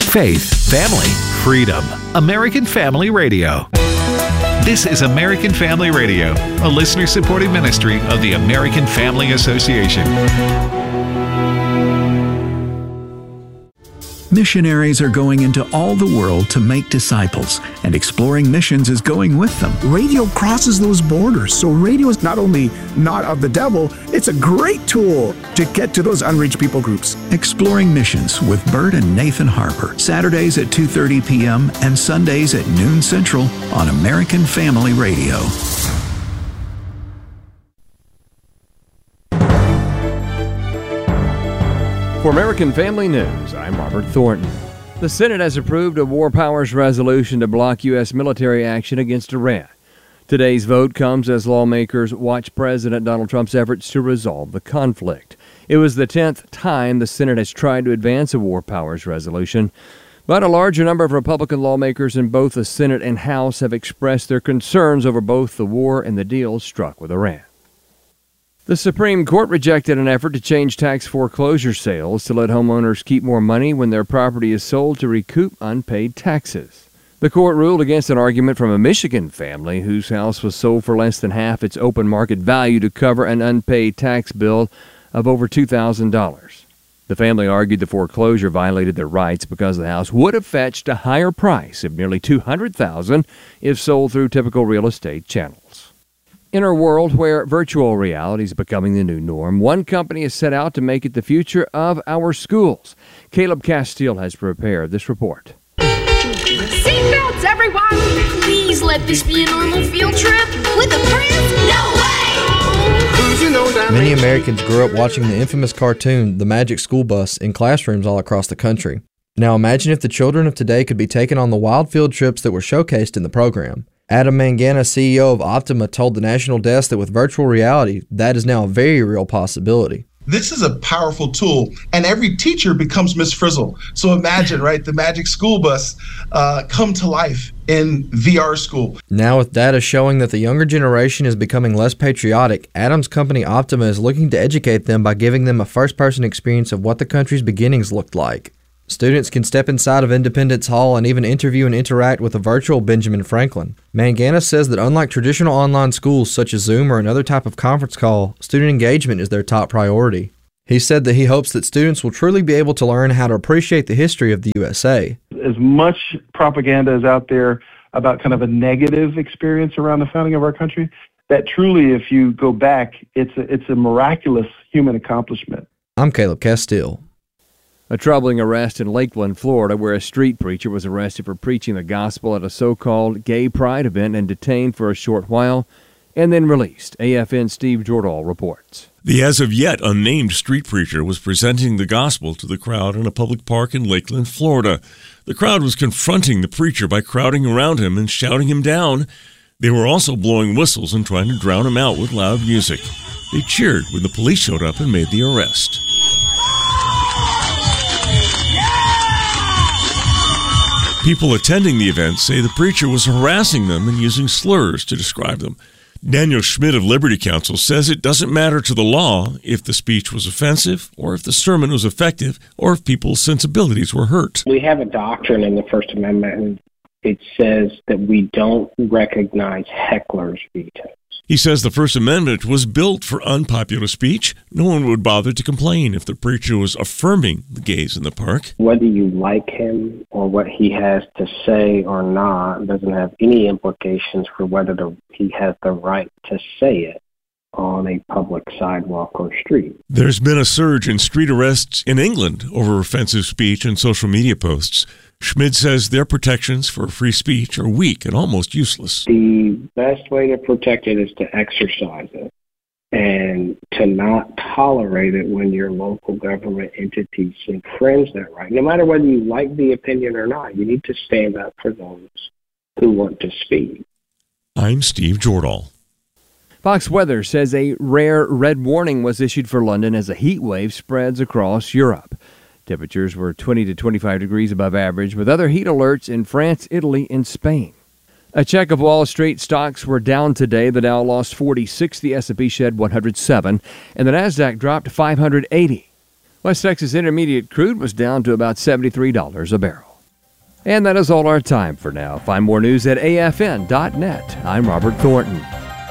Faith, family, freedom. American Family Radio. This is American Family Radio, a listener-supported ministry of the American Family Association. Missionaries are going into all the world to make disciples, and Exploring Missions is going with them. Radio crosses those borders, so radio is not only not of the devil, it's a great tool to get to those unreached people groups. Exploring Missions with Bert and Nathan Harper, Saturdays at 2:30 p.m. and Sundays at noon Central on American Family Radio. For American Family News, I'm Robert Thornton. The Senate has approved a War Powers resolution to block U.S. military action against Iran. Today's vote comes as lawmakers watch President Donald Trump's efforts to resolve the conflict. It was the 10th time the Senate has tried to advance a War Powers resolution, but a larger number of Republican lawmakers in both the Senate and House have expressed their concerns over both the war and the deal struck with Iran. The Supreme Court rejected an effort to change tax foreclosure sales to let homeowners keep more money when their property is sold to recoup unpaid taxes. The court ruled against an argument from a Michigan family whose house was sold for less than half its open market value to cover an unpaid tax bill of over $2,000. The family argued the foreclosure violated their rights because the house would have fetched a higher price of nearly $200,000 if sold through typical real estate channels. In a world where virtual reality is becoming the new norm, one company is set out to make it the future of our schools. Caleb Castile has prepared this report. Seatbelts, everyone! Please let this be a normal field trip. With a prince? No way! Many Americans grew up watching the infamous cartoon, The Magic School Bus, in classrooms all across the country. Now imagine if the children of today could be taken on the wild field trips that were showcased in the program. Adam Mangana, CEO of Optima, told the National Desk that with virtual reality, that is now a very real possibility. This is a powerful tool, and every teacher becomes Miss Frizzle. So imagine, right, the Magic School Bus come to life in VR school. Now with data showing that the younger generation is becoming less patriotic, Adam's company Optima is looking to educate them by giving them a first-person experience of what the country's beginnings looked like. Students can step inside of Independence Hall and even interview and interact with a virtual Benjamin Franklin. Mangana says that unlike traditional online schools such as Zoom or another type of conference call, student engagement is their top priority. He said that he hopes that students will truly be able to learn how to appreciate the history of the USA. As much propaganda is out there about kind of a negative experience around the founding of our country, that truly, if you go back, it's a miraculous human accomplishment. I'm Caleb Castile. A troubling arrest in Lakeland, Florida, where a street preacher was arrested for preaching the gospel at a so-called gay pride event and detained for a short while and then released. AFN's Steve Jordahl reports. The as-of-yet unnamed street preacher was presenting the gospel to the crowd in a public park in Lakeland, Florida. The crowd was confronting the preacher by crowding around him and shouting him down. They were also blowing whistles and trying to drown him out with loud music. They cheered when the police showed up and made the arrest. People attending the event say the preacher was harassing them and using slurs to describe them. Daniel Schmidt of Liberty Counsel says it doesn't matter to the law if the speech was offensive or if the sermon was effective or if people's sensibilities were hurt. We have a doctrine in the First Amendment, and it says that we don't recognize hecklers' vetoes. He says the First Amendment was built for unpopular speech. No one would bother to complain if the preacher was affirming the gays in the park. Whether you like him or what he has to say or not doesn't have any implications for whether he has the right to say it on a public sidewalk or street. There's been a surge in street arrests in England over offensive speech and social media posts. Schmid says their protections for free speech are weak and almost useless. The best way to protect it is to exercise it and to not tolerate it when your local government entities infringe that right. No matter whether you like the opinion or not, you need to stand up for those who want to speak. I'm Steve Jordahl. Fox Weather says a rare red warning was issued for London as a heat wave spreads across Europe. Temperatures were 20 to 25 degrees above average, with other heat alerts in France, Italy, and Spain. A check of Wall Street stocks were down today. The Dow lost 46, the S&P shed 107, and the Nasdaq dropped 580. West Texas Intermediate crude was down to about $73 a barrel. And that is all our time for now. Find more news at afn.net. I'm Robert Thornton.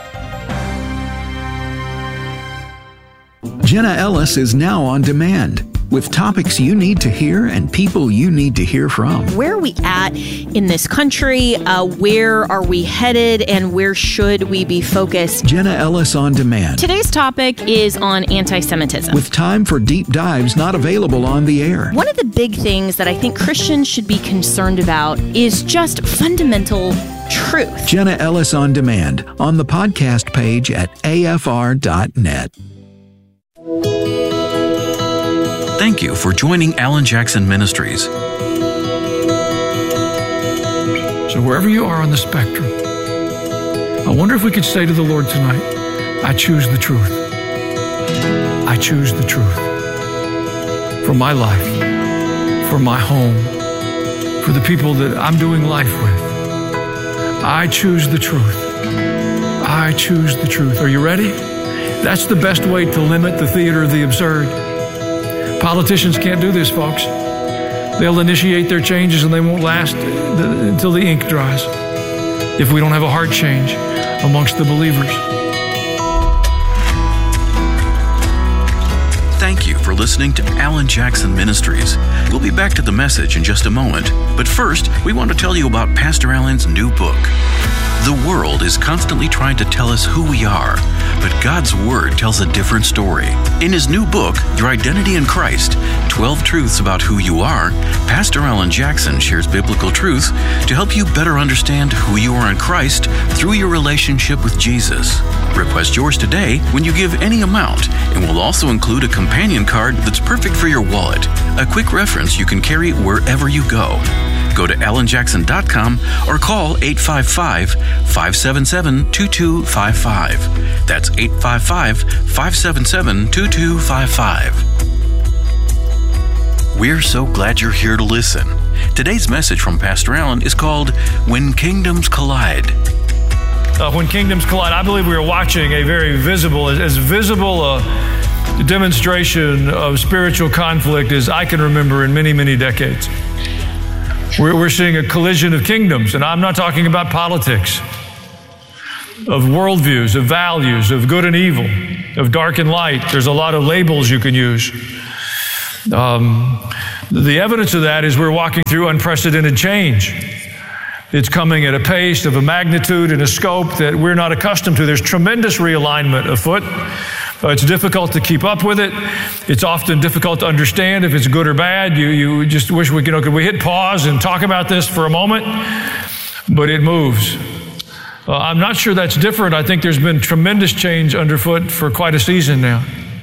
Jenna Ellis is now on demand with topics you need to hear and people you need to hear from. Where are we at in this country? Where are we headed? And where should we be focused? Jenna Ellis on demand. Today's topic is on anti-Semitism. With time for deep dives not available on the air. One of the big things that I think Christians should be concerned about is just fundamental truth. Jenna Ellis on demand on the podcast page at afr.net. Thank you for joining Alan Jackson Ministries. So wherever you are on the spectrum, I wonder if we could say to the Lord tonight, I choose the truth. I choose the truth. For my life, for my home, for the people that I'm doing life with. I choose the truth. I choose the truth. Are you ready? That's the best way to limit the theater of the absurd. Politicians can't do this, folks. They'll initiate their changes and they won't last until the ink dries if we don't have a heart change amongst the believers. Thank you for listening to Alan Jackson Ministries. We'll be back to the message in just a moment. But first, we want to tell you about Pastor Alan's new book. The world is constantly trying to tell us who we are, but God's Word tells a different story. In his new book, Your Identity in Christ, 12 Truths About Who You Are, Pastor Alan Jackson shares biblical truths to help you better understand who you are in Christ through your relationship with Jesus. Request yours today when you give any amount, and we'll also include a companion card that's perfect for your wallet, a quick reference you can carry wherever you go. Go to alanjackson.com or call 855-577-2255. That's 855-577-2255. We're so glad you're here to listen. Today's message from Pastor Alan is called When Kingdoms Collide. When Kingdoms Collide, I believe we are watching a very visible demonstration of spiritual conflict as I can remember in many, many decades. We're seeing a collision of kingdoms, and I'm not talking about politics, of worldviews, of values, of good and evil, of dark and light. There's a lot of labels you can use. The evidence of that is we're walking through unprecedented change. It's coming at a pace of a magnitude and a scope that we're not accustomed to. There's tremendous realignment afoot. It's difficult to keep up with it. It's often difficult to understand if it's good or bad. You just wish could we hit pause and talk about this for a moment? But it moves. I'm not sure that's different. I think there's been tremendous change underfoot for quite a season now.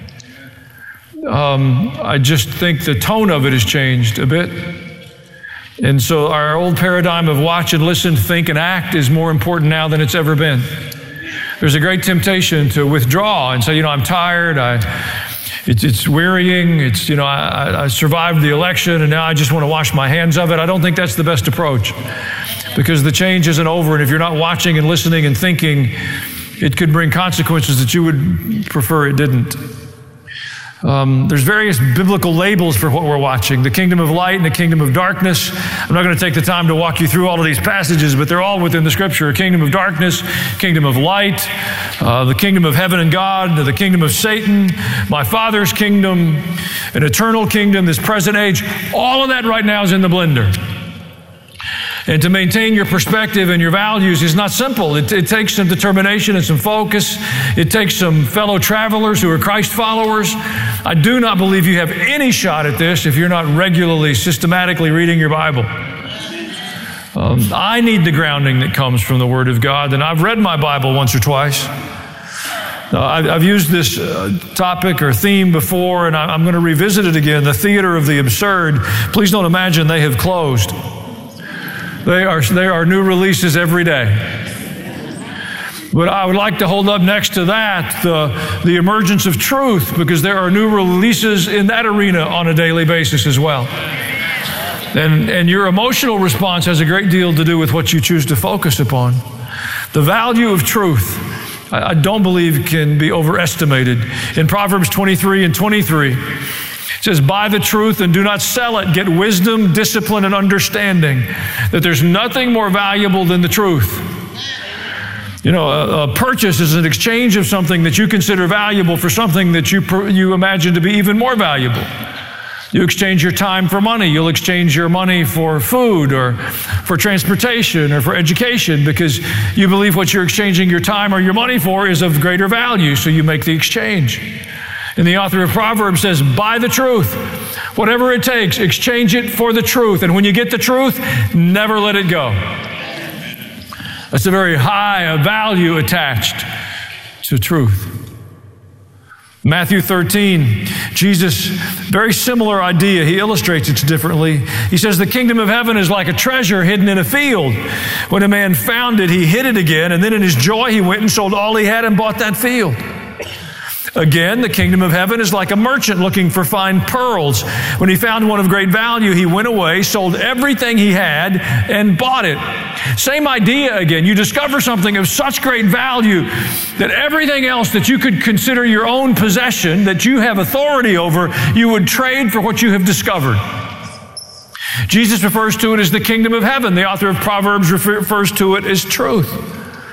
I just think the tone of it has changed a bit. And so our old paradigm of watch and listen, think and act is more important now than it's ever been. There's a great temptation to withdraw and say, I'm tired. It's wearying. I survived the election and now I just want to wash my hands of it. I don't think that's the best approach because the change isn't over. And if you're not watching and listening and thinking, it could bring consequences that you would prefer it didn't. There's various biblical labels for what we're watching, the kingdom of light and the kingdom of darkness. I'm not going to take the time to walk you through all of these passages, but they're all within the scripture. Kingdom of darkness, kingdom of light, the kingdom of heaven and God, the kingdom of Satan, my Father's kingdom, an eternal kingdom, this present age. All of that right now is in the blender. And to maintain your perspective and your values is not simple. It takes some determination and some focus. It takes some fellow travelers who are Christ followers. I do not believe you have any shot at this if you're not regularly, systematically reading your Bible. I need the grounding that comes from the Word of God, and I've read my Bible once or twice. I've used this topic or theme before, and I'm going to revisit it again, the theater of the absurd. Please don't imagine they have closed. There are new releases every day. But I would like to hold up next to that the emergence of truth, because there are new releases in that arena on a daily basis as well. And your emotional response has a great deal to do with what you choose to focus upon. The value of truth, I don't believe can be overestimated. In Proverbs 23 and 23, It says, buy the truth and do not sell it. Get wisdom, discipline, and understanding. That there's nothing more valuable than the truth. You know, a purchase is an exchange of something that you consider valuable for something that you imagine to be even more valuable. You exchange your time for money. You'll exchange your money for food or for transportation or for education because you believe what you're exchanging your time or your money for is of greater value, so you make the exchange. And the author of Proverbs says, buy the truth. Whatever it takes, exchange it for the truth. And when you get the truth, never let it go. That's a very high value attached to truth. Matthew 13, Jesus, very similar idea. He illustrates it differently. He says, the kingdom of heaven is like a treasure hidden in a field. When a man found it, he hid it again, and then in his joy, he went and sold all he had and bought that field. Again, the kingdom of heaven is like a merchant looking for fine pearls. When he found one of great value, he went away, sold everything he had, and bought it. Same idea again. You discover something of such great value that everything else that you could consider your own possession, that you have authority over, you would trade for what you have discovered. Jesus refers to it as the kingdom of heaven. The author of Proverbs refers to it as truth.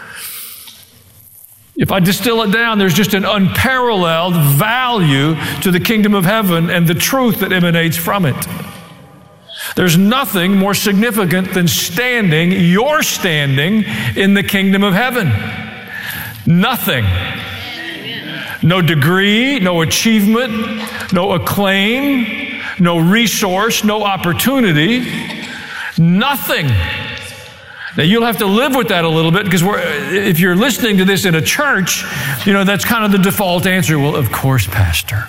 If I distill it down, there's just an unparalleled value to the kingdom of heaven and the truth that emanates from it. There's nothing more significant than your standing in the kingdom of heaven. Nothing. No degree, no achievement, no acclaim, no resource, no opportunity. Nothing. Now, you'll have to live with that a little bit because if you're listening to this in a church, you know, that's kind of the default answer. Well, of course, Pastor.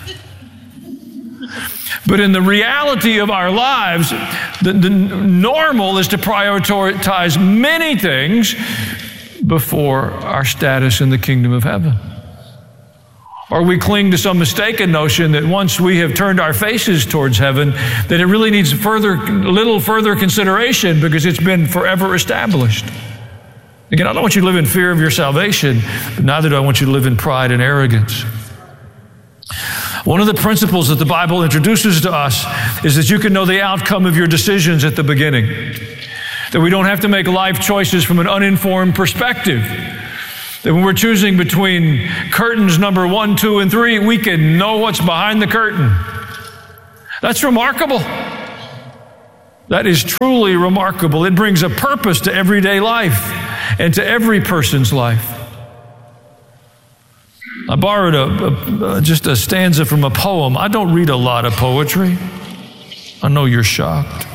But in the reality of our lives, the normal is to prioritize many things before our status in the kingdom of heaven. Or we cling to some mistaken notion that once we have turned our faces towards heaven, that it really needs little further consideration because it's been forever established. Again, I don't want you to live in fear of your salvation, but neither do I want you to live in pride and arrogance. One of the principles that the Bible introduces to us is that you can know the outcome of your decisions at the beginning. That we don't have to make life choices from an uninformed perspective. That when we're choosing between curtains number 1, 2, and 3, we can know what's behind the curtain. That's remarkable. That is truly remarkable. It brings a purpose to everyday life and to every person's life. I borrowed just a stanza from a poem. I don't read a lot of poetry. I know you're shocked.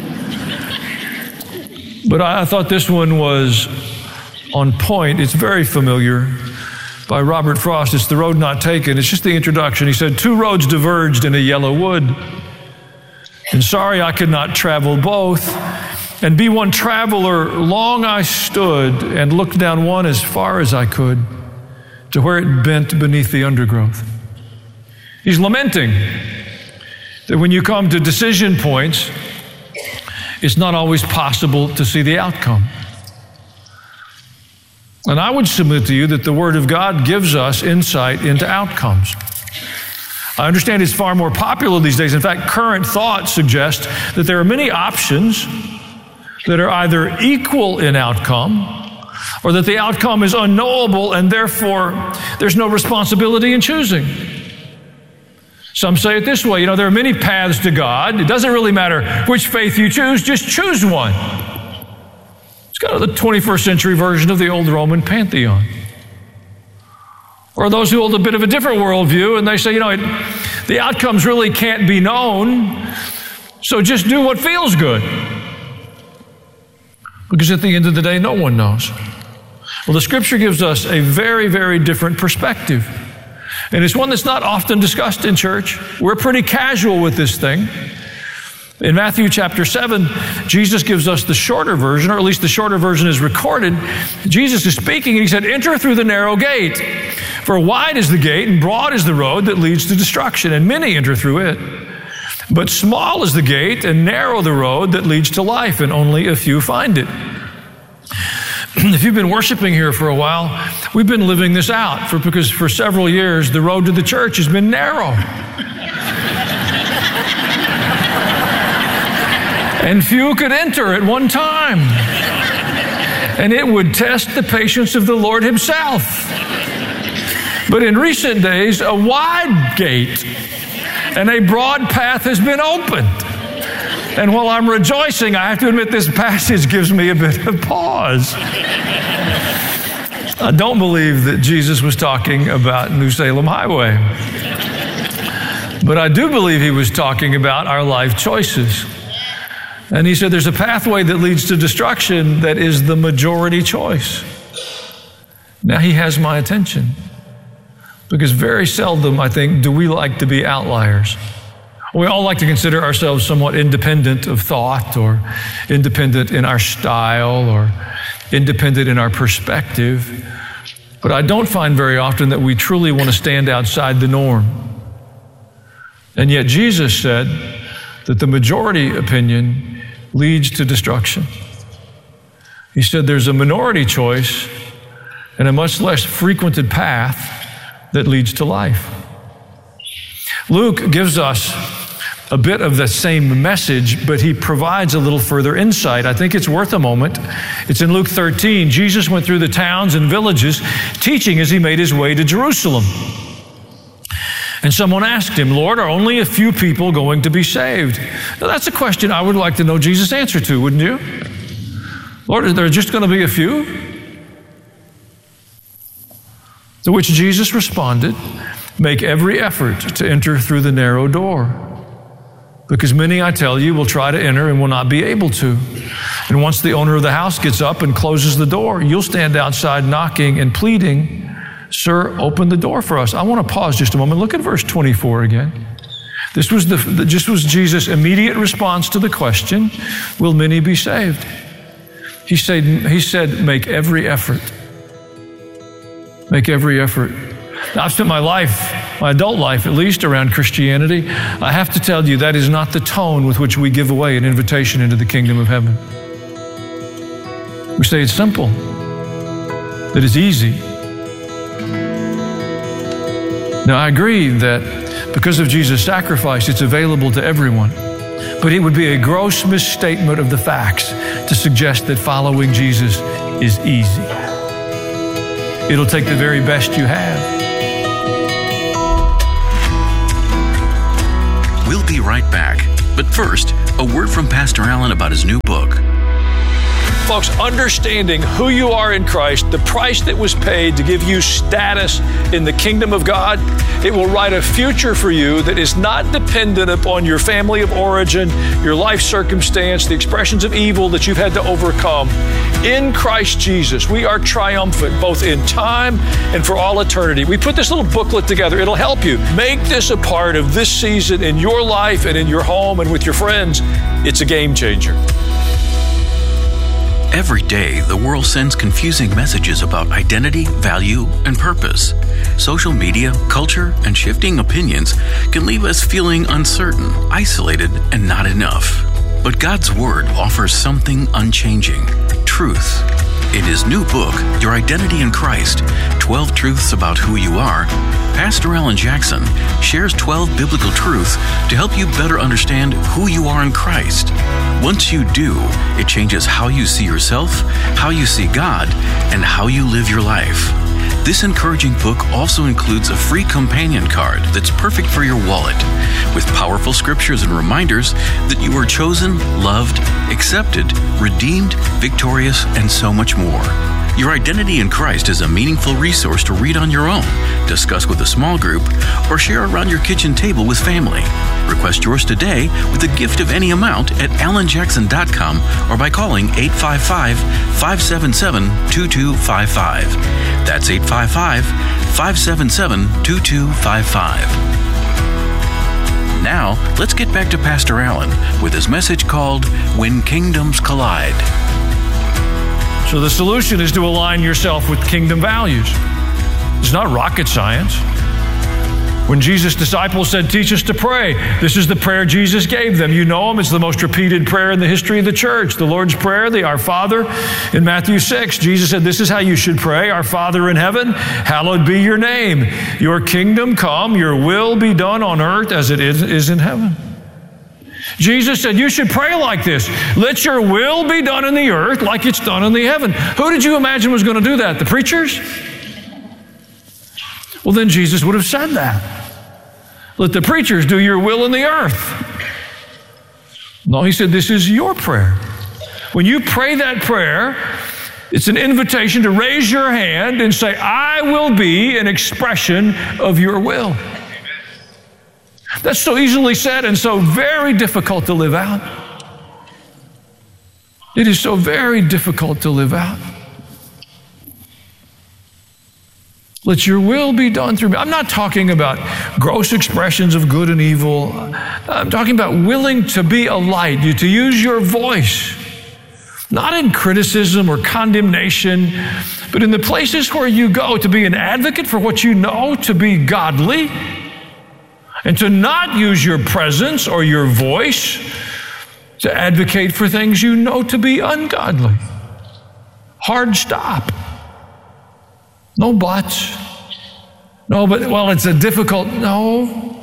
But I thought this one was on point. It's very familiar, by Robert Frost. It's The Road Not Taken. It's just the introduction. He said, 2 roads diverged in a yellow wood, and sorry I could not travel both. And be one traveler, long I stood and looked down one as far as I could to where it bent beneath the undergrowth. He's lamenting that when you come to decision points, it's not always possible to see the outcome. And I would submit to you that the Word of God gives us insight into outcomes. I understand it's far more popular these days. In fact, current thought suggests that there are many options that are either equal in outcome or that the outcome is unknowable and therefore there's no responsibility in choosing. Some say it this way, there are many paths to God. It doesn't really matter which faith you choose, just choose one. It's kind of the 21st century version of the old Roman pantheon. Or those who hold a bit of a different worldview and they say, the outcomes really can't be known, so just do what feels good. Because at the end of the day, no one knows. Well, the Scripture gives us a very, very different perspective. And it's one that's not often discussed in church. We're pretty casual with this thing. In Matthew chapter 7, Jesus gives us the shorter version, or at least the shorter version is recorded. Jesus is speaking and he said, enter through the narrow gate. For wide is the gate and broad is the road that leads to destruction, and many enter through it. But small is the gate and narrow the road that leads to life, and only a few find it. If you've been worshiping here for a while, we've been living this out because for several years, the road to the church has been narrow. and few could enter at one time. And it would test the patience of the Lord himself. But in recent days, a wide gate and a broad path has been opened. And while I'm rejoicing, I have to admit this passage gives me a bit of pause. I don't believe that Jesus was talking about New Salem Highway. But I do believe he was talking about our life choices. And he said there's a pathway that leads to destruction that is the majority choice. Now he has my attention, because very seldom, I think, do we like to be outliers. We all like to consider ourselves somewhat independent of thought, or independent in our style, or independent in our perspective. But I don't find very often that we truly want to stand outside the norm. And yet Jesus said that the majority opinion leads to destruction. He said there's a minority choice and a much less frequented path that leads to life. Luke gives us a bit of the same message, but he provides a little further insight. I think it's worth a moment. It's in Luke 13. Jesus went through the towns and villages teaching as he made his way to Jerusalem. And someone asked him, Lord, are only a few people going to be saved? Now, that's a question I would like to know Jesus' answer to, wouldn't you? Lord, is there just going to be a few? To which Jesus responded, make every effort to enter through the narrow door. Because many, I tell you, will try to enter and will not be able to. And once the owner of the house gets up and closes the door, you'll stand outside knocking and pleading, Sir, open the door for us. I want to pause just a moment. Look at verse 24 again. This was Jesus' immediate response to the question, will many be saved? He said, make every effort. Make every effort. Now, I've spent my life, my adult life at least, around Christianity. I have to tell you, that is not the tone with which we give away an invitation into the kingdom of heaven. We say it's simple, that it's easy. Now, I agree that because of Jesus' sacrifice, it's available to everyone. But it would be a gross misstatement of the facts to suggest that following Jesus is easy. It'll take the very best you have. We'll be right back. But first, a word from Pastor Allen about his new book. Folks, understanding who you are in Christ, the price that was paid to give you status in the kingdom of God, it will write a future for you that is not dependent upon your family of origin, your life circumstance, the expressions of evil that you've had to overcome. In Christ Jesus, we are triumphant both in time and for all eternity. We put this little booklet together. It'll help you. Make this a part of this season in your life and in your home and with your friends. It's a game changer. Every day, the world sends confusing messages about identity, value, and purpose. Social media, culture, and shifting opinions can leave us feeling uncertain, isolated, and not enough. But God's Word offers something unchanging: truth. In his new book, Your Identity in Christ, 12 Truths About Who You Are, Pastor Alan Jackson shares 12 biblical truths to help you better understand who you are in Christ. Once you do, it changes how you see yourself, how you see God, and how you live your life. This encouraging book also includes a free companion card that's perfect for your wallet, with powerful scriptures and reminders that you are chosen, loved, accepted, redeemed, victorious, and so much more. Your Identity in Christ is a meaningful resource to read on your own, discuss with a small group, or share around your kitchen table with family. Request yours today with a gift of any amount at alanjackson.com or by calling 855-577-2255. That's 855-577-2255. Now, let's get back to Pastor Allen with his message called When Kingdoms Collide. So the solution is to align yourself with kingdom values. It's not rocket science. When Jesus' disciples said, teach us to pray, this is the prayer Jesus gave them. You know them. It's the most repeated prayer in the history of the church. The Lord's Prayer, the Our Father. In Matthew 6, Jesus said, this is how you should pray. Our Father in heaven, hallowed be your name. Your kingdom come, your will be done on earth as it is in heaven. Jesus said, you should pray like this. Let your will be done in the earth like it's done in the heaven. Who did you imagine was going to do that? The preachers? Well, then Jesus would have said that. Let the preachers do your will in the earth. No, he said, this is your prayer. When you pray that prayer, it's an invitation to raise your hand and say, I will be an expression of your will. That's so easily said and so very difficult to live out. It is so very difficult to live out. Let your will be done through me. I'm not talking about gross expressions of good and evil. I'm talking about willing to be a light, to use your voice, not in criticism or condemnation, but in the places where you go to be an advocate for what you know to be godly, and to not use your presence or your voice to advocate for things you know to be ungodly. Hard stop. No buts. No, but, well, it's a difficult, no.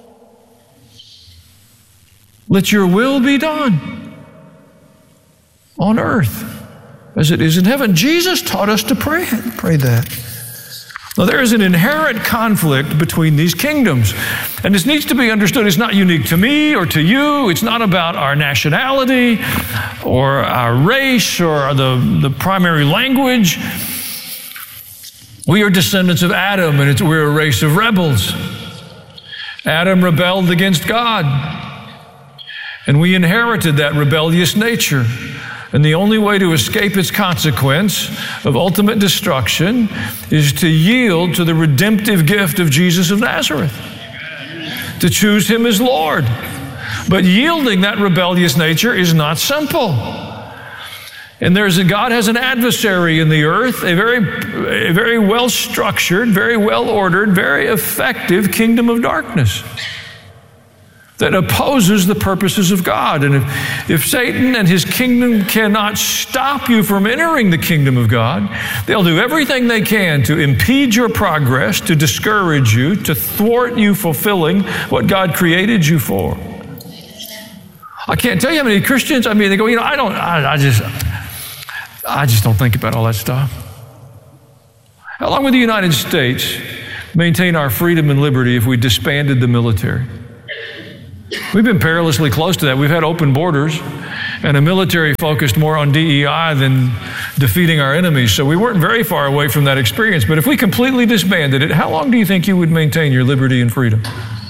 Let your will be done on earth as it is in heaven. Jesus taught us to pray that. Now, there is an inherent conflict between these kingdoms, and this needs to be understood. It's not unique to me or to you. It's not about our nationality or our race or the primary language. We are descendants of Adam, and we're a race of rebels. Adam rebelled against God, and we inherited that rebellious nature. And the only way to escape its consequence of ultimate destruction is to yield to the redemptive gift of Jesus of Nazareth, to choose him as Lord. But yielding that rebellious nature is not simple. And God has an adversary in the earth, a very well-structured, very well-ordered, very effective kingdom of darkness that opposes the purposes of God. And if Satan and his kingdom cannot stop you from entering the kingdom of God, they'll do everything they can to impede your progress, to discourage you, to thwart you fulfilling what God created you for. I can't tell you how many Christians, they go, I just don't think about all that stuff. How long would the United States maintain our freedom and liberty if we disbanded the military? We've been perilously close to that. We've had open borders and a military focused more on DEI than defeating our enemies. So we weren't very far away from that experience. But if we completely disbanded it, how long do you think you would maintain your liberty and freedom?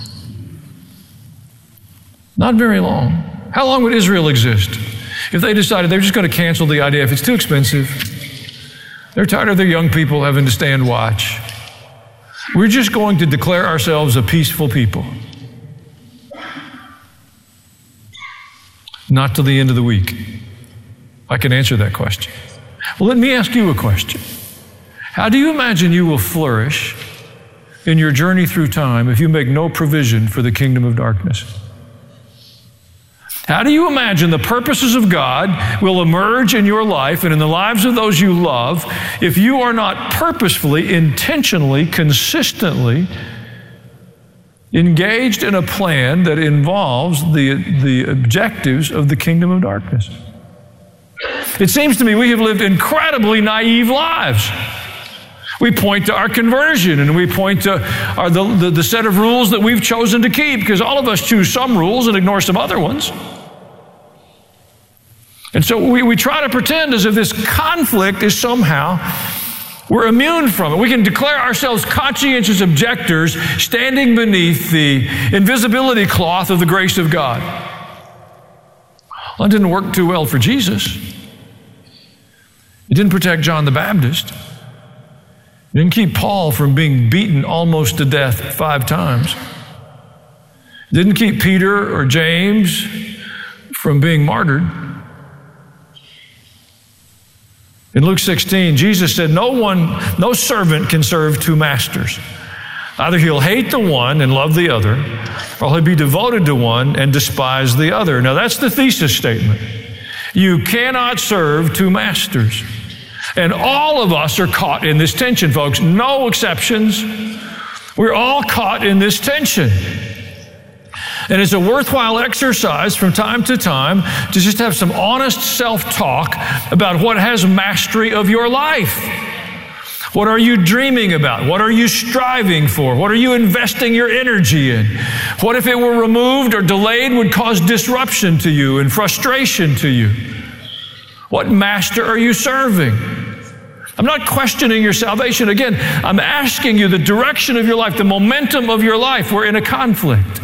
Not very long. How long would Israel exist if they decided they're just going to cancel the IDF? It's too expensive. They're tired of their young people having to stand watch. We're just going to declare ourselves a peaceful people. Not till the end of the week. I can answer that question. Well, let me ask you a question. How do you imagine you will flourish in your journey through time if you make no provision for the kingdom of darkness? How do you imagine the purposes of God will emerge in your life and in the lives of those you love if you are not purposefully, intentionally, consistently engaged in a plan that involves the objectives of the kingdom of darkness? It seems to me we have lived incredibly naive lives. We point to our conversion and we point to the set of rules that we've chosen to keep, because all of us choose some rules and ignore some other ones. And so we try to pretend as if this conflict is somehow, we're immune from it. We can declare ourselves conscientious objectors standing beneath the invisibility cloth of the grace of God. Well, it didn't work too well for Jesus. It didn't protect John the Baptist. It didn't keep Paul from being beaten almost to death 5 times. It didn't keep Peter or James from being martyred. In Luke 16, Jesus said, no servant can serve 2 masters. Either he'll hate the one and love the other, or he'll be devoted to one and despise the other. Now that's the thesis statement. You cannot serve 2 masters. And all of us are caught in this tension, folks. No exceptions. We're all caught in this tension. And it's a worthwhile exercise from time to time to just have some honest self-talk about what has mastery of your life. What are you dreaming about? What are you striving for? What are you investing your energy in? What if it were removed or delayed would cause disruption to you and frustration to you? What master are you serving? I'm not questioning your salvation. Again, I'm asking you the direction of your life, the momentum of your life. We're in a conflict.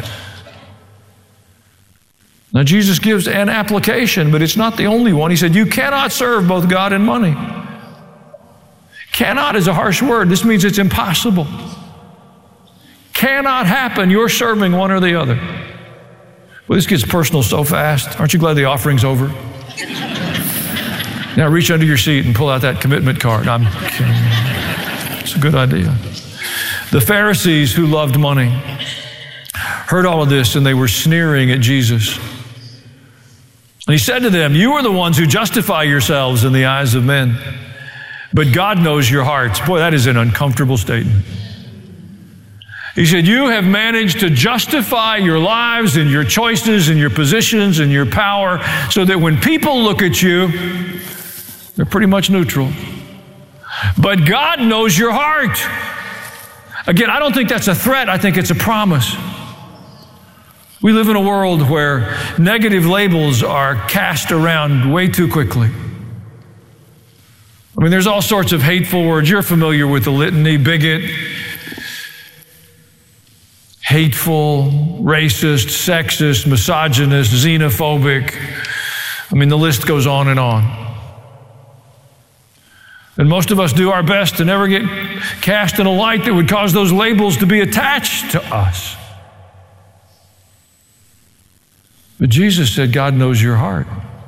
Now, Jesus gives an application, but it's not the only one. He said, you cannot serve both God and money. Cannot is a harsh word. This means it's impossible. Cannot happen. You're serving one or the other. Well, this gets personal so fast. Aren't you glad the offering's over? Now reach under your seat and pull out that commitment card. I'm kidding. It's a good idea. The Pharisees who loved money heard all of this and they were sneering at Jesus. And he said to them, you are the ones who justify yourselves in the eyes of men, but God knows your hearts. Boy, that is an uncomfortable statement. He said, you have managed to justify your lives and your choices and your positions and your power so that when people look at you, they're pretty much neutral. But God knows your heart. Again, I don't think that's a threat. I think it's a promise. We live in a world where negative labels are cast around way too quickly. I mean, there's all sorts of hateful words. You're familiar with the litany: bigot, hateful, racist, sexist, misogynist, xenophobic. I mean, the list goes on and on. And most of us do our best to never get cast in a light that would cause those labels to be attached to us. But Jesus said, God knows your heart.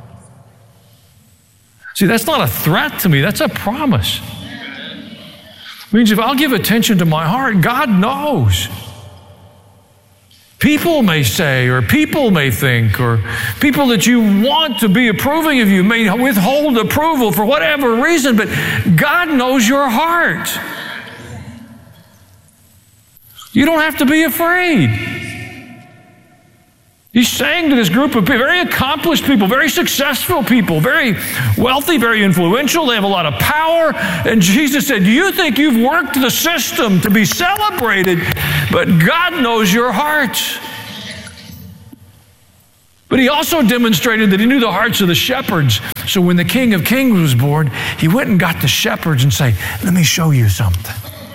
See, that's not a threat to me. That's a promise. It means if I'll give attention to my heart, God knows. People may say, or people may think, or people that you want to be approving of you may withhold approval for whatever reason, but God knows your heart. You don't have to be afraid. He's saying to this group of people, very accomplished people, very successful people, very wealthy, very influential, they have a lot of power, and Jesus said, you think you've worked the system to be celebrated, but God knows your heart. But he also demonstrated that he knew the hearts of the shepherds. So when the King of Kings was born, he went and got the shepherds and said, let me show you something.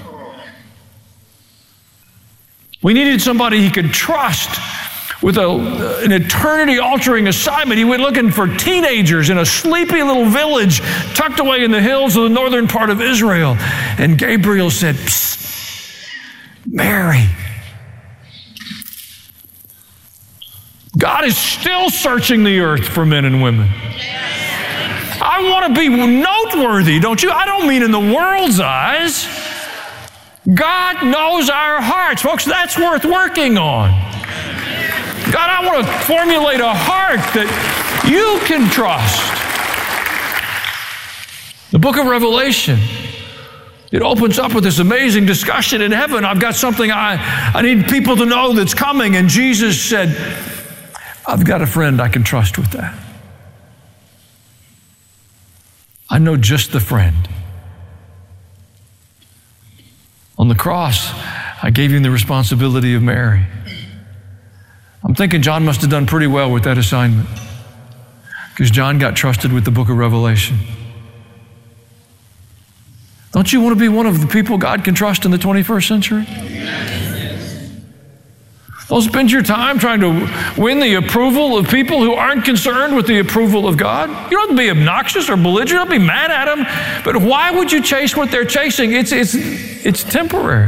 We needed somebody he could trust with an eternity-altering assignment. He went looking for teenagers in a sleepy little village tucked away in the hills of the northern part of Israel. And Gabriel said, psst, Mary. God is still searching the earth for men and women. I want to be noteworthy, don't you? I don't mean in the world's eyes. God knows our hearts. Folks, that's worth working on. God, I want to formulate a heart that you can trust. The book of Revelation, it opens up with this amazing discussion in heaven. I've got something I need people to know that's coming. And Jesus said, I've got a friend I can trust with that. I know just the friend. On the cross, I gave him the responsibility of Mary. I'm thinking John must have done pretty well with that assignment, because John got trusted with the book of Revelation. Don't you want to be one of the people God can trust in the 21st century? Don't spend your time trying to win the approval of people who aren't concerned with the approval of God. You don't have to be obnoxious or belligerent. Don't be mad at them. But why would you chase what they're chasing? It's temporary.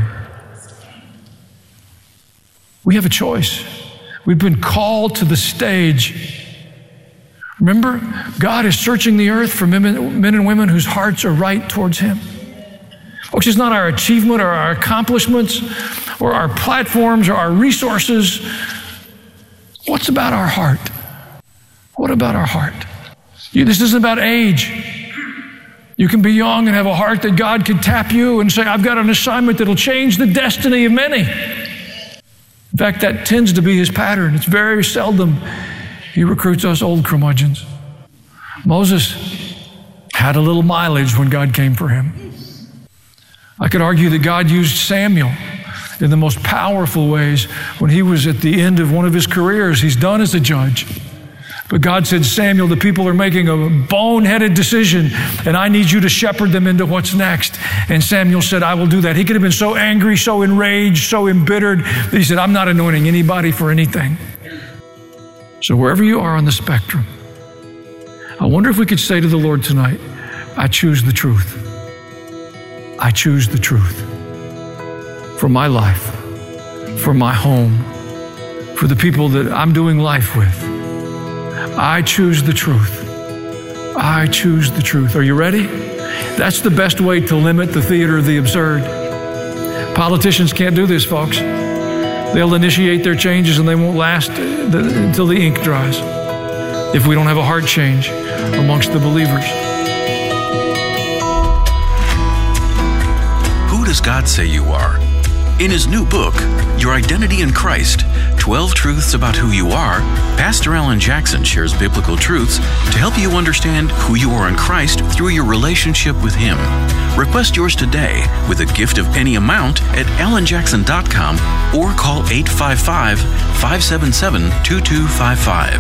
We have a choice. We've been called to the stage. Remember, God is searching the earth for men and women whose hearts are right towards Him. Folks, it's not our achievement or our accomplishments or our platforms or our resources. What's about our heart? What about our heart? This isn't about age. You can be young and have a heart that God can tap you and say, I've got an assignment that'll change the destiny of many. In fact, that tends to be his pattern. It's very seldom he recruits us old curmudgeons. Moses had a little mileage when God came for him. I could argue that God used Samuel in the most powerful ways when he was at the end of one of his careers. He's done as a judge. But God said, Samuel, the people are making a boneheaded decision, and I need you to shepherd them into what's next. And Samuel said, I will do that. He could have been so angry, so enraged, so embittered that he said, I'm not anointing anybody for anything. So wherever you are on the spectrum, I wonder if we could say to the Lord tonight, I choose the truth. I choose the truth for my life, for my home, for the people that I'm doing life with. I choose the truth. I choose the truth. Are you ready? That's the best way to limit the theater of the absurd. Politicians can't do this, folks. They'll initiate their changes and they won't last until the ink dries if we don't have a heart change amongst the believers. Who does God say you are? In his new book, Your Identity in Christ, 12 Truths About Who You Are, Pastor Alan Jackson shares biblical truths to help you understand who you are in Christ through your relationship with him. Request yours today with a gift of any amount at alanjackson.com or call 855-577-2255.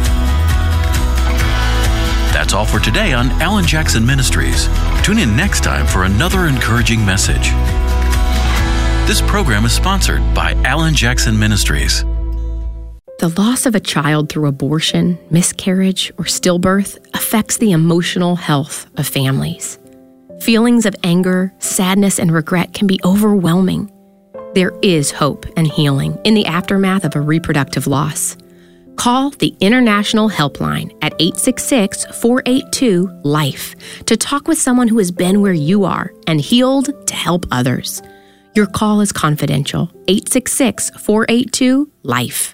That's all for today on Alan Jackson Ministries. Tune in next time for another encouraging message. This program is sponsored by Alan Jackson Ministries. The loss of a child through abortion, miscarriage, or stillbirth affects the emotional health of families. Feelings of anger, sadness, and regret can be overwhelming. There is hope and healing in the aftermath of a reproductive loss. Call the International Helpline at 866-482-LIFE to talk with someone who has been where you are and healed to help others. Your call is confidential. 866-482-LIFE.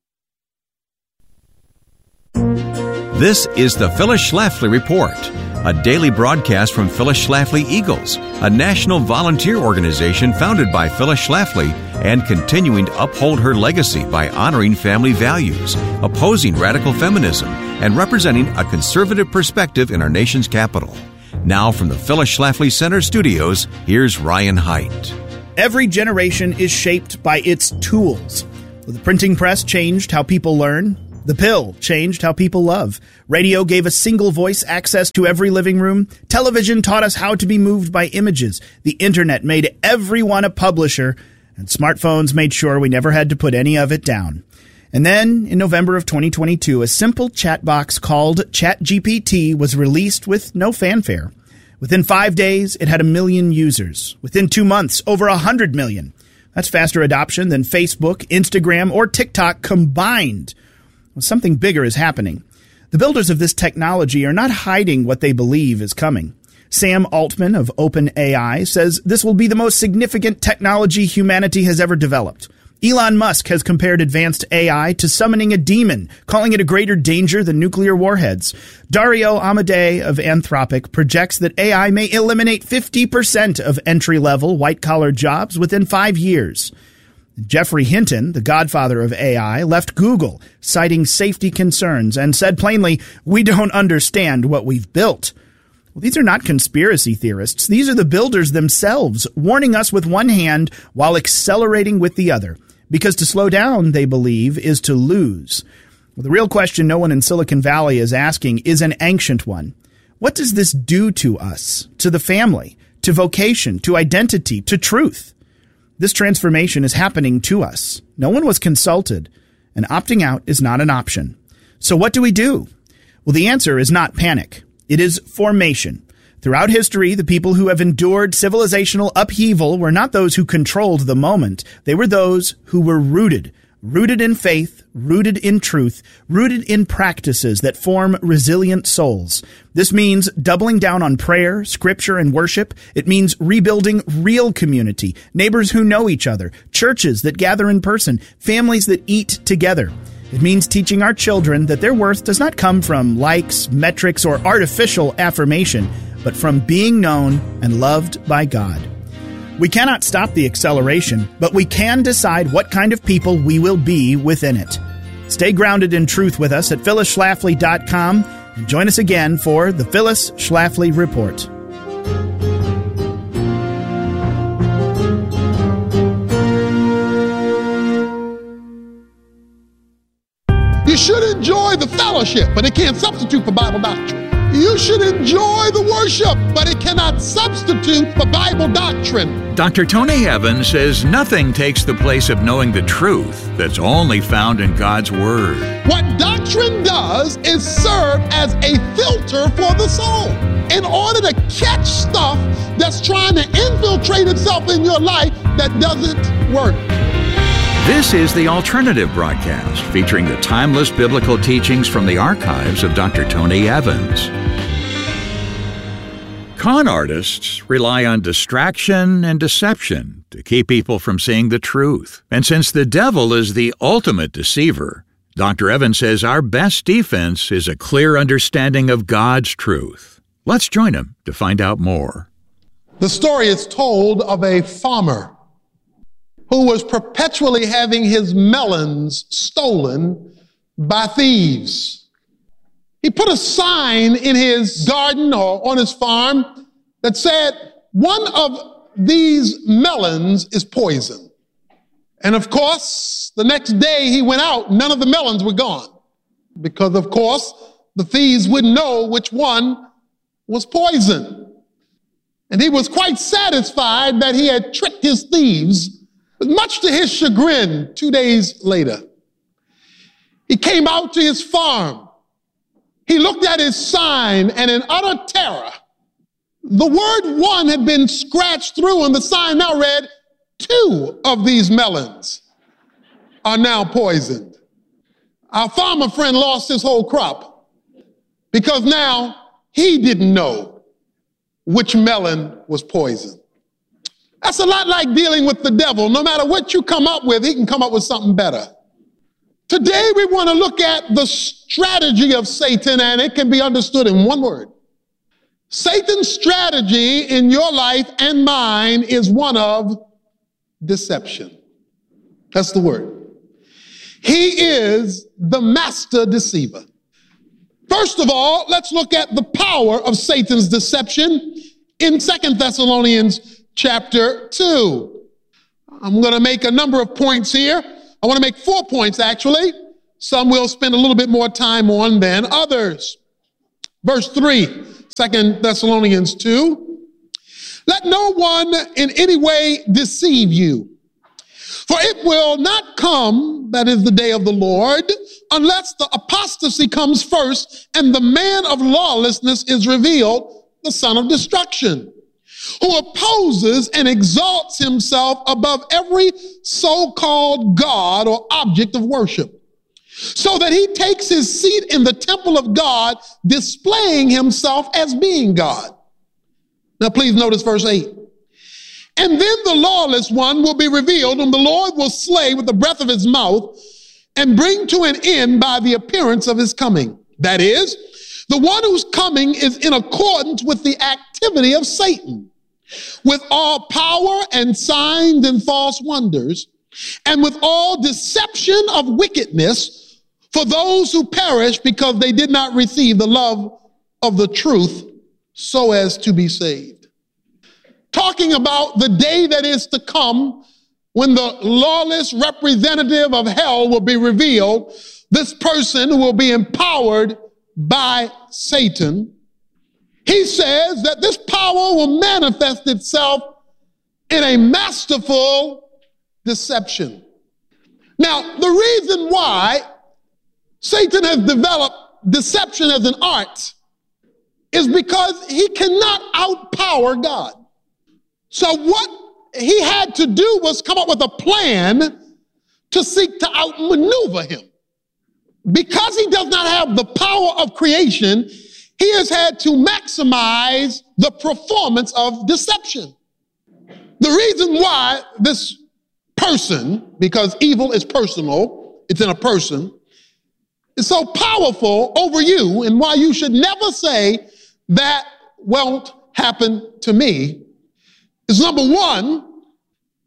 This is the Phyllis Schlafly Report, a daily broadcast from Phyllis Schlafly Eagles, a national volunteer organization founded by Phyllis Schlafly and continuing to uphold her legacy by honoring family values, opposing radical feminism, and representing a conservative perspective in our nation's capital. Now from the Phyllis Schlafly Center studios, here's Ryan Haidt. Every generation is shaped by its tools. The printing press changed how people learn. The pill changed how people love. Radio gave a single voice access to every living room. Television taught us how to be moved by images. The internet made everyone a publisher. And smartphones made sure we never had to put any of it down. And then, in November of 2022, a simple chat box called ChatGPT was released with no fanfare. Within 5 days, it had 1 million users. Within 2 months, over 100 million. That's faster adoption than Facebook, Instagram, or TikTok combined. Well, something bigger is happening. The builders of this technology are not hiding what they believe is coming. Sam Altman of OpenAI says this will be the most significant technology humanity has ever developed. Elon Musk has compared advanced AI to summoning a demon, calling it a greater danger than nuclear warheads. Dario Amodei of Anthropic projects that AI may eliminate 50% of entry-level white-collar jobs within 5 years. Geoffrey Hinton, the godfather of AI, left Google, citing safety concerns, and said plainly, "We don't understand what we've built." Well, these are not conspiracy theorists. These are the builders themselves, warning us with one hand while accelerating with the other. Because to slow down, they believe, is to lose. Well, the real question no one in Silicon Valley is asking is an ancient one. What does this do to us, to the family, to vocation, to identity, to truth? This transformation is happening to us. No one was consulted, and opting out is not an option. So what do we do? Well, the answer is not panic. It is formation. Throughout history, the people who have endured civilizational upheaval were not those who controlled the moment. They were those who were rooted in faith, rooted in truth, rooted in practices that form resilient souls. This means doubling down on prayer, scripture, and worship. It means rebuilding real community, neighbors who know each other, churches that gather in person, families that eat together. It means teaching our children that their worth does not come from likes, metrics, or artificial affirmation, but from being known and loved by God. We cannot stop the acceleration, but we can decide what kind of people we will be within it. Stay grounded in truth with us at phyllisschlafly.com and join us again for the Phyllis Schlafly Report. You should enjoy the fellowship, but it can't substitute for Bible doctrine. You should enjoy the worship, but it cannot substitute for Bible doctrine. Dr. Tony Evans says nothing takes the place of knowing the truth that's only found in God's Word. What doctrine does is serve as a filter for the soul in order to catch stuff that's trying to infiltrate itself in your life that doesn't work. This is the Alternative Broadcast, featuring the timeless biblical teachings from the archives of Dr. Tony Evans. Con artists rely on distraction and deception to keep people from seeing the truth. And since the devil is the ultimate deceiver, Dr. Evans says our best defense is a clear understanding of God's truth. Let's join him to find out more. The story is told of a farmer who was perpetually having his melons stolen by thieves. He put a sign in his garden or on his farm that said, "One of these melons is poison." And of course, the next day he went out, none of the melons were gone. Because of course, the thieves wouldn't know which one was poison. And he was quite satisfied that he had tricked his thieves. Much to his chagrin, 2 days later, he came out to his farm. He looked at his sign, and in utter terror, the word "one" had been scratched through, and the sign now read, "2 of these melons are now poisoned." Our farmer friend lost his whole crop because now he didn't know which melon was poisoned. That's a lot like dealing with the devil. No matter what you come up with, he can come up with something better. Today, we want to look at the strategy of Satan, and it can be understood in one word. Satan's strategy in your life and mine is one of deception. That's the word. He is the master deceiver. First of all, let's look at the power of Satan's deception in 2 Thessalonians chapter 2. I'm going to make a number of points here. I want to make 4 points, actually. Some we'll spend a little bit more time on than others. Verse 3, 2 Thessalonians 2. Let no one in any way deceive you, for it will not come, that is the day of the Lord, unless the apostasy comes first and the man of lawlessness is revealed, the son of destruction, who opposes and exalts himself above every so-called God or object of worship, so that he takes his seat in the temple of God, displaying himself as being God. Now please notice verse 8. And then the lawless one will be revealed, whom the Lord will slay with the breath of his mouth and bring to an end by the appearance of his coming. That is, the one whose coming is in accordance with the activity of Satan, with all power and signs and false wonders, and with all deception of wickedness for those who perish because they did not receive the love of the truth so as to be saved. Talking about the day that is to come when the lawless representative of hell will be revealed, this person will be empowered by Satan. He says that this power will manifest itself in a masterful deception. Now, the reason why Satan has developed deception as an art is because he cannot outpower God. So what he had to do was come up with a plan to seek to outmaneuver him. Because he does not have the power of creation, he has had to maximize the performance of deception. The reason why this person, because evil is personal, it's in a person, is so powerful over you, and why you should never say that won't happen to me, is number one,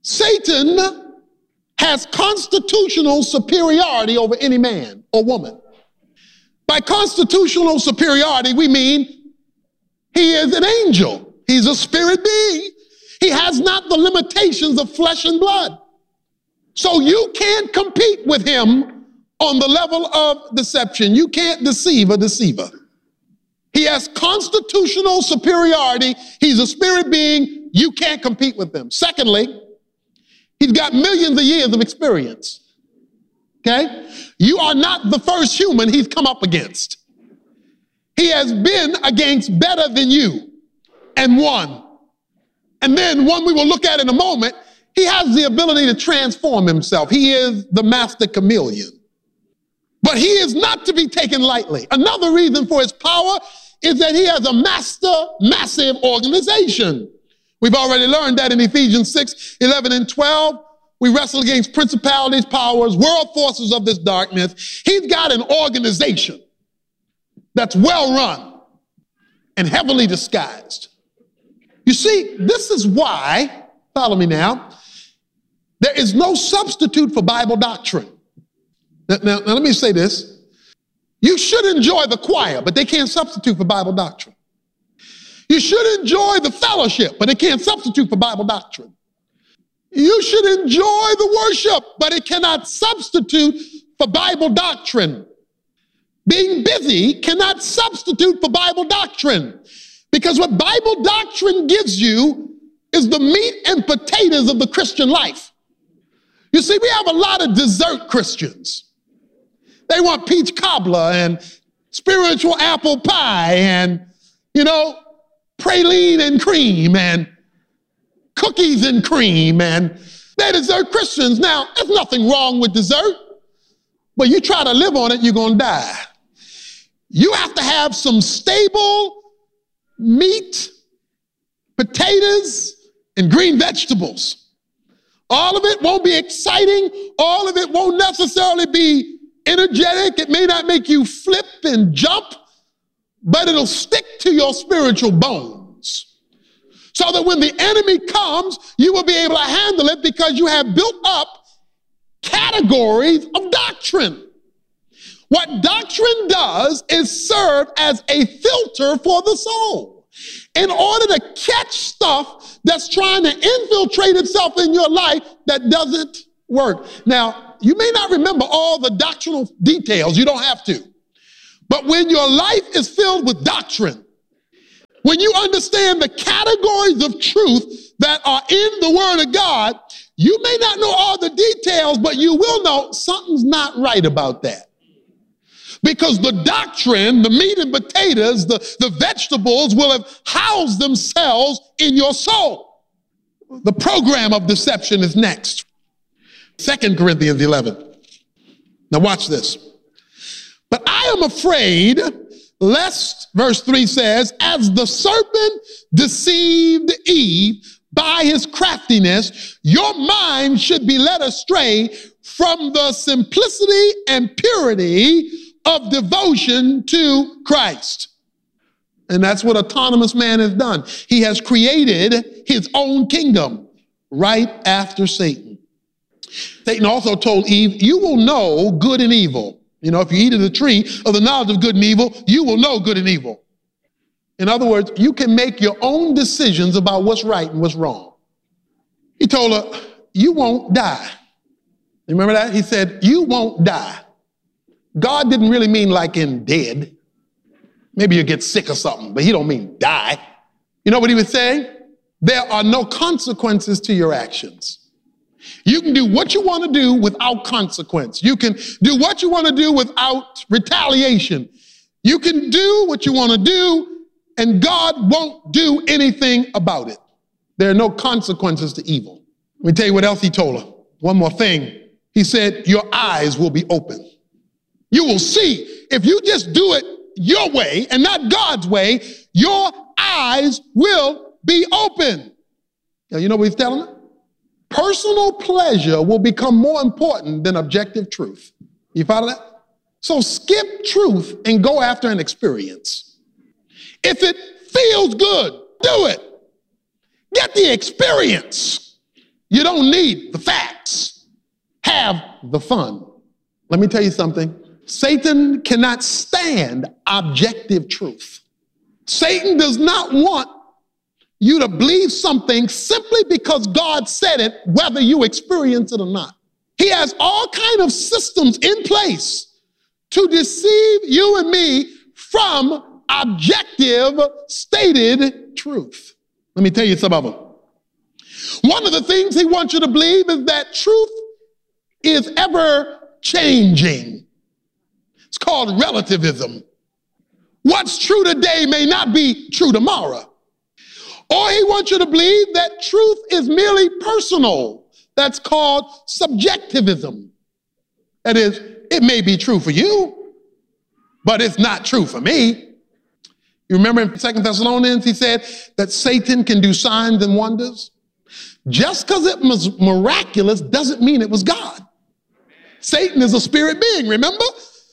Satan has constitutional superiority over any man or woman. By constitutional superiority, we mean he is an angel. He's a spirit being. He has not the limitations of flesh and blood. So you can't compete with him on the level of deception. You can't deceive a deceiver. He has constitutional superiority. He's a spirit being. You can't compete with him. Secondly, he's got millions of years of experience. Okay? You are not the first human he's come up against. He has been against better than you and won. And then one we will look at in a moment, he has the ability to transform himself. He is the master chameleon. But he is not to be taken lightly. Another reason for his power is that he has a massive organization. We've already learned that in Ephesians 6, 11 and 12. We wrestle against principalities, powers, world forces of this darkness. He's got an organization that's well run and heavily disguised. You see, this is why, follow me now, there is no substitute for Bible doctrine. Now, let me say this. You should enjoy the choir, but they can't substitute for Bible doctrine. You should enjoy the fellowship, but it can't substitute for Bible doctrine. You should enjoy the worship, but it cannot substitute for Bible doctrine. Being busy cannot substitute for Bible doctrine, because what Bible doctrine gives you is the meat and potatoes of the Christian life. You see, we have a lot of dessert Christians. They want peach cobbler and spiritual apple pie and, praline and cream and cookies and cream, and they're dessert Christians. Now, there's nothing wrong with dessert, but you try to live on it, you're going to die. You have to have some stable meat, potatoes, and green vegetables. All of it won't be exciting. All of it won't necessarily be energetic. It may not make you flip and jump, but it'll stick to your spiritual bones. So that when the enemy comes, you will be able to handle it because you have built up categories of doctrine. What doctrine does is serve as a filter for the soul in order to catch stuff that's trying to infiltrate itself in your life that doesn't work. Now, you may not remember all the doctrinal details. You don't have to. But when your life is filled with doctrine, when you understand the categories of truth that are in the Word of God, you may not know all the details, but you will know something's not right about that. Because the doctrine, the meat and potatoes, the vegetables will have housed themselves in your soul. The program of deception is next. 2 Corinthians 11. Now watch this. But I am afraid lest, verse 3 says, as the serpent deceived Eve by his craftiness, your mind should be led astray from the simplicity and purity of devotion to Christ. And that's what autonomous man has done. He has created his own kingdom right after Satan. Satan also told Eve, you will know good and evil. If you eat of the tree of the knowledge of good and evil, you will know good and evil. In other words, you can make your own decisions about what's right and what's wrong. He told her, you won't die. You remember that? He said, you won't die. God didn't really mean like in dead. Maybe you get sick or something, but he don't mean die. You know what he was saying? There are no consequences to your actions. You can do what you want to do without consequence. You can do what you want to do without retaliation. You can do what you want to do, and God won't do anything about it. There are no consequences to evil. Let me tell you what else he told her. One more thing. He said, your eyes will be open. You will see. If you just do it your way and not God's way, your eyes will be open. Now, you know what he's telling her? Personal pleasure will become more important than objective truth. You follow that? So skip truth and go after an experience. If it feels good, do it. Get the experience. You don't need the facts. Have the fun. Let me tell you something. Satan cannot stand objective truth. Satan does not want you to believe something simply because God said it, whether you experience it or not. He has all kinds of systems in place to deceive you and me from objective, stated truth. Let me tell you some of them. One of the things he wants you to believe is that truth is ever changing. It's called relativism. What's true today may not be true tomorrow. Or he wants you to believe that truth is merely personal. That's called subjectivism. That is, it may be true for you, but it's not true for me. You remember in 2 Thessalonians, he said that Satan can do signs and wonders. Just because it was miraculous doesn't mean it was God. Satan is a spirit being, remember?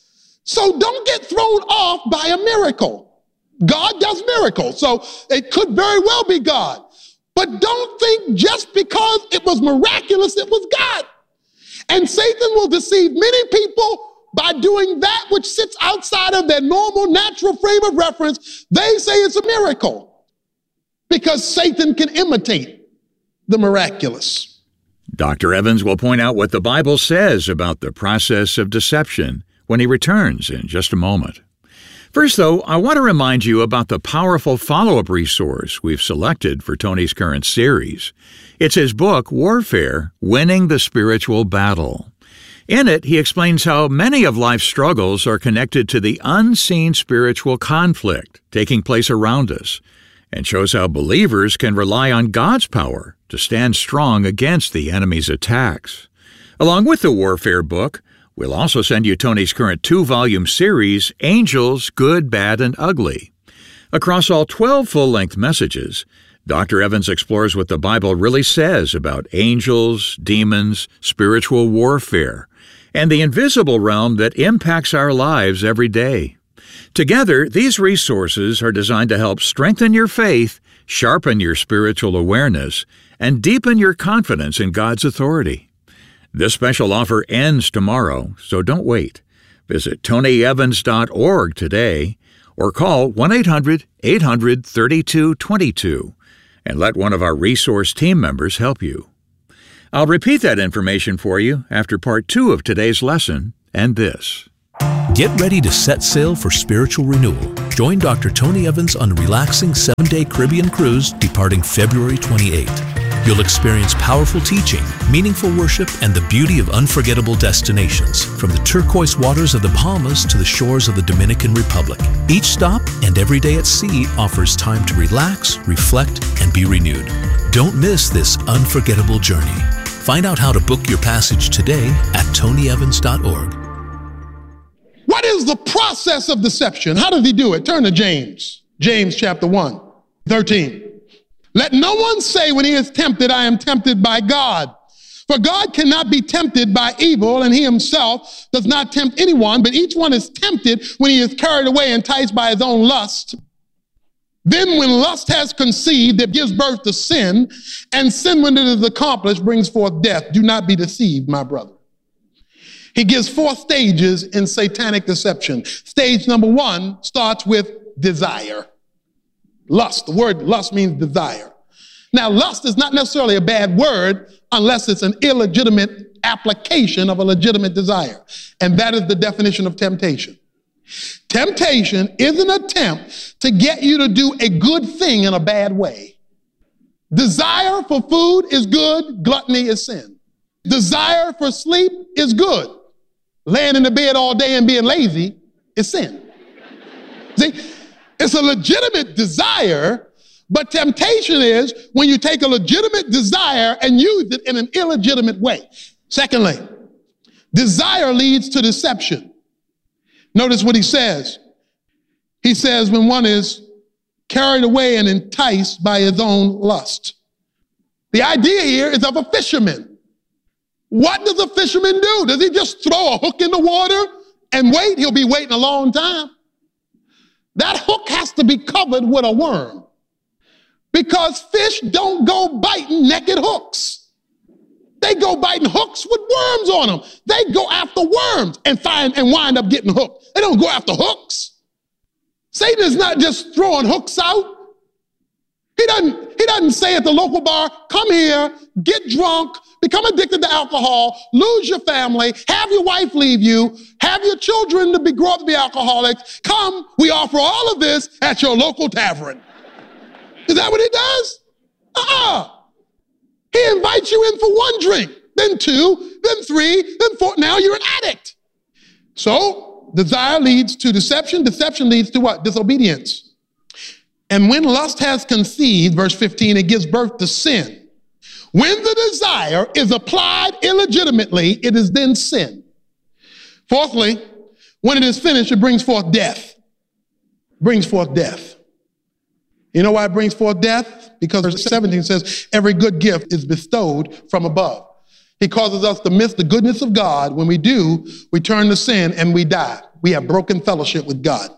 So don't get thrown off by a miracle. God does miracles, so it could very well be God. But don't think just because it was miraculous, it was God. And Satan will deceive many people by doing that which sits outside of their normal, natural frame of reference. They say it's a miracle because Satan can imitate the miraculous. Dr. Evans will point out what the Bible says about the process of deception when he returns in just a moment. First, though, I want to remind you about the powerful follow-up resource we've selected for Tony's current series. It's his book, Warfare: Winning the Spiritual Battle. In it, he explains how many of life's struggles are connected to the unseen spiritual conflict taking place around us, and shows how believers can rely on God's power to stand strong against the enemy's attacks. Along with the Warfare book, we'll also send you Tony's current 2-volume series, Angels, Good, Bad, and Ugly. Across all 12 full-length messages, Dr. Evans explores what the Bible really says about angels, demons, spiritual warfare, and the invisible realm that impacts our lives every day. Together, these resources are designed to help strengthen your faith, sharpen your spiritual awareness, and deepen your confidence in God's authority. This special offer ends tomorrow, so don't wait. Visit tonyevans.org today or call 1-800-800-3222 and let one of our resource team members help you. I'll repeat that information for you after part 2 of today's lesson and this. Get ready to set sail for spiritual renewal. Join Dr. Tony Evans on a relaxing 7-day Caribbean cruise departing February 28th. You'll experience powerful teaching, meaningful worship, and the beauty of unforgettable destinations, from the turquoise waters of the Bahamas to the shores of the Dominican Republic. Each stop and every day at sea offers time to relax, reflect, and be renewed. Don't miss this unforgettable journey. Find out how to book your passage today at tonyevans.org. What is the process of deception? How does he do it? Turn to James. James chapter 1, 13. Let no one say when he is tempted, I am tempted by God. For God cannot be tempted by evil, and he himself does not tempt anyone, but each one is tempted when he is carried away, enticed by his own lust. Then when lust has conceived, it gives birth to sin, and sin, when it is accomplished, brings forth death. Do not be deceived, my brother. He gives 4 stages in satanic deception. Stage number 1 starts with desire. Lust. The word lust means desire. Now, lust is not necessarily a bad word unless it's an illegitimate application of a legitimate desire. And that is the definition of temptation. Temptation is an attempt to get you to do a good thing in a bad way. Desire for food is good. Gluttony is sin. Desire for sleep is good. Laying in the bed all day and being lazy is sin. See? It's a legitimate desire, but temptation is when you take a legitimate desire and use it in an illegitimate way. Secondly, desire leads to deception. Notice what he says. He says when one is carried away and enticed by his own lust. The idea here is of a fisherman. What does a fisherman do? Does he just throw a hook in the water and wait? He'll be waiting a long time. That hook has to be covered with a worm because fish don't go biting naked hooks. They go biting hooks with worms on them. They go after worms and wind up getting hooked. They don't go after hooks. Satan is not just throwing hooks out. He doesn't say at the local bar, come here, get drunk, become addicted to alcohol, lose your family, have your wife leave you, have your children to grow up to be alcoholics. Come, we offer all of this at your local tavern. Is that what he does? He invites you in for one drink, then two, then three, then four. Now you're an addict. So desire leads to deception. Deception leads to what? Disobedience. And when lust has conceived, verse 15, it gives birth to sin. When the desire is applied illegitimately, it is then sin. Fourthly, when it is finished, it brings forth death. Brings forth death. You know why it brings forth death? Because verse 17 says, every good gift is bestowed from above. He causes us to miss the goodness of God. When we do, we turn to sin and we die. We have broken fellowship with God.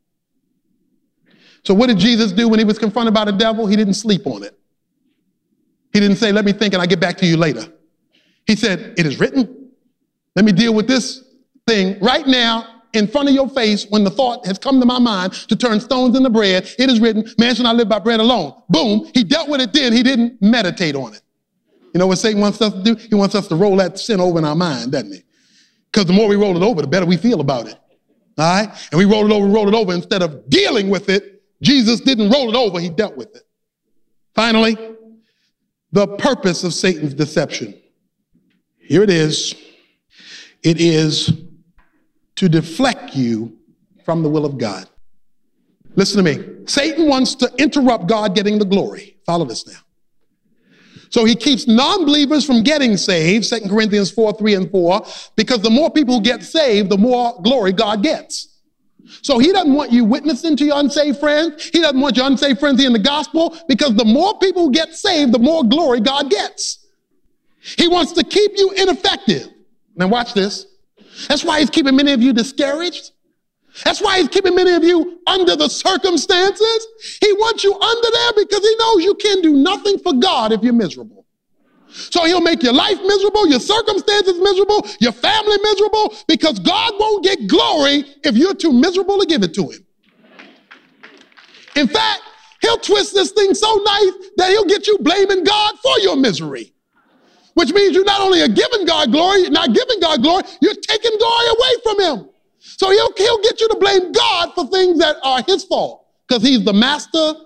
So what did Jesus do when he was confronted by the devil? He didn't sleep on it. He didn't say, let me think and I'll get back to you later. He said, it is written. Let me deal with this thing right now in front of your face when the thought has come to my mind to turn stones into bread. It is written, man shall not live by bread alone. Boom. He dealt with it then. He didn't meditate on it. You know what Satan wants us to do? He wants us to roll that sin over in our mind, doesn't he? Because the more we roll it over, the better we feel about it. All right? And we roll it over instead of dealing with it. Jesus didn't roll it over, he dealt with it. Finally, the purpose of Satan's deception. Here it is. It is to deflect you from the will of God. Listen to me. Satan wants to interrupt God getting the glory. Follow this now. So he keeps non-believers from getting saved, 2 Corinthians 4:3-4, because the more people who get saved, the more glory God gets. So he doesn't want you witnessing to your unsaved friends. He doesn't want your unsaved friends hearing the gospel, because the more people who get saved, the more glory God gets. He wants to keep you ineffective. Now watch this. That's why he's keeping many of you discouraged. That's why he's keeping many of you under the circumstances. He wants you under there because he knows you can do nothing for God if you're miserable. So he'll make your life miserable, your circumstances miserable, your family miserable, because God won't get glory if you're too miserable to give it to him. In fact, he'll twist this thing so nice that he'll get you blaming God for your misery, which means you not only are giving God glory, not giving God glory, you're taking glory away from him. So he'll get you to blame God for things that are his fault, because he's the master